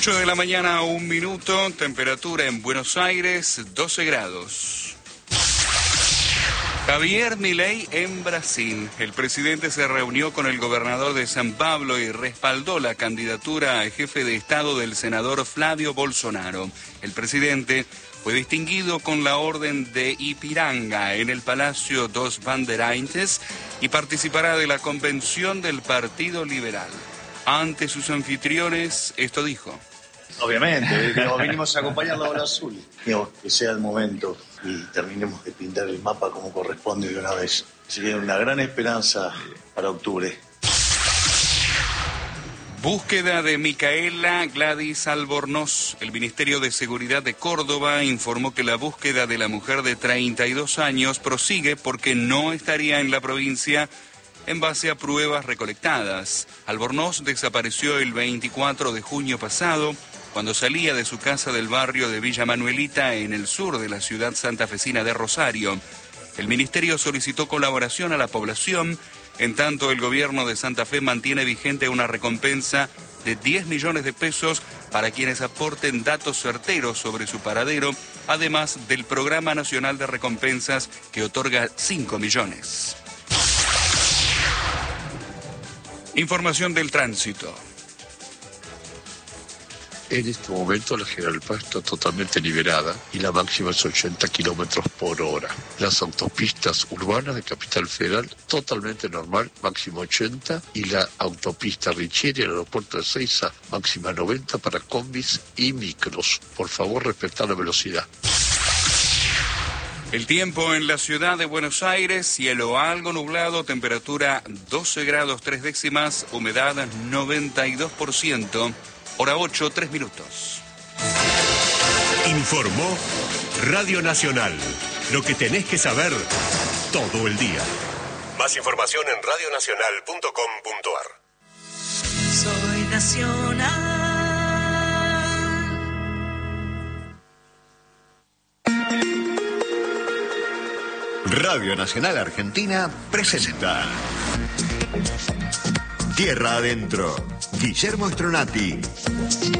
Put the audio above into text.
8 de la mañana, 1 minuto, temperatura en Buenos Aires, 12 grados. Javier Milei en Brasil. El presidente se reunió con el gobernador de San Pablo y respaldó la candidatura a jefe de Estado del senador Flavio Bolsonaro. El presidente fue distinguido con la Orden de Ipiranga en el Palacio dos Bandeirantes y participará de la convención del Partido Liberal. Ante sus anfitriones, esto dijo. Obviamente, venimos a acompañar la ola azul. Digamos, que sea el momento y terminemos de pintar el mapa como corresponde de una vez. Sería una gran esperanza para octubre. Búsqueda de Micaela Gladys Albornoz. El Ministerio de Seguridad de Córdoba informó que la búsqueda de la mujer de 32 años prosigue porque no estaría en la provincia en base a pruebas recolectadas. Albornoz desapareció el 24 de junio pasado cuando salía de su casa del barrio de Villa Manuelita en el sur de la ciudad santafesina de Rosario. El ministerio solicitó colaboración a la población. En tanto, el gobierno de Santa Fe mantiene vigente una recompensa de 10 millones de pesos para quienes aporten datos certeros sobre su paradero, además del Programa Nacional de Recompensas que otorga 5 millones. Información del tránsito. En este momento la General Paz está totalmente liberada y la máxima es 80 kilómetros por hora. Las autopistas urbanas de Capital Federal totalmente normal, máximo 80, y la autopista Richieri, el aeropuerto de Seiza, máxima 90 para combis y micros. Por favor, respetar la velocidad. El tiempo en la ciudad de Buenos Aires, cielo algo nublado, temperatura 12 grados 3 décimas, humedad 92%. Hora 8, 3 minutos. Informó Radio Nacional. Lo que tenés que saber todo el día. Más información en radionacional.com.ar. Soy nacional. Radio Nacional Argentina presenta Tierra Adentro. Guillermo Stronati.